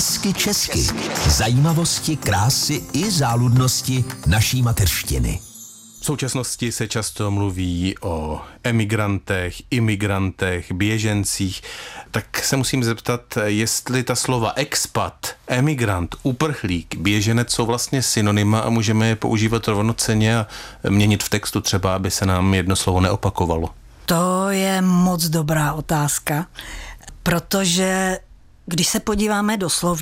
Hezky česky. Zajímavosti, krásy i záludnosti naší mateřštiny. V současnosti se často mluví o emigrantech, imigrantech, běžencích. Tak se musím zeptat, jestli ta slova expat, emigrant, uprchlík, běženec jsou vlastně synonyma a můžeme je používat rovnocenně a měnit v textu třeba, aby se nám jedno slovo neopakovalo. To je moc dobrá otázka, protože když se podíváme do slov,